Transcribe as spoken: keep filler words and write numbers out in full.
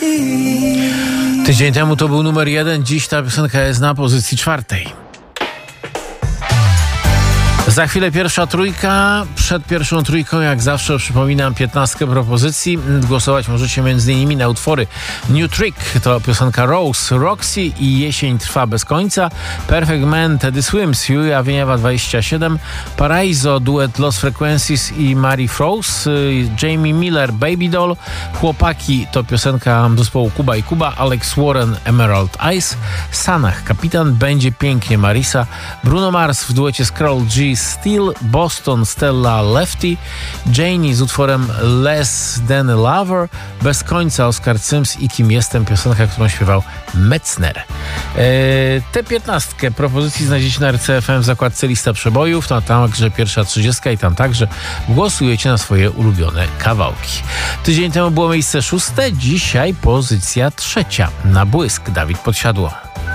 Tydzień temu to był numer jeden, dziś ta piosenka jest na pozycji czwartej. Za chwilę pierwsza trójka. Przed pierwszą trójką, jak zawsze, przypominam piętnastkę propozycji. Głosować możecie między innymi na utwory New Trick, to piosenka Rose, Roxy i Jesień trwa bez końca, Perfect Man, Teddy Swims, Julia Wieniawa dwadzieścia siedem, Paraiso, duet Lost Frequencies i Marie Frost, Jamie Miller, Baby Doll, Chłopaki to piosenka zespołu Kuba i Kuba, Alex Warren, Emerald Eyes, Sanach, Kapitan, Będzie pięknie, Marisa, Bruno Mars w duecie z Karol G, Steel, Boston, Stella, Lefty, Janie z utworem Less Than a Lover, Bez końca Oskar Sims i Kim jestem, piosenka, którą śpiewał Metzner. Eee, tę piętnastkę propozycji znajdziecie na R C F M w zakładce Lista Przebojów, tam także pierwsza trzydziestka i tam także głosujecie na swoje ulubione kawałki. Tydzień temu było miejsce szóste, dzisiaj pozycja trzecia. Na błysk Dawid Podsiadło.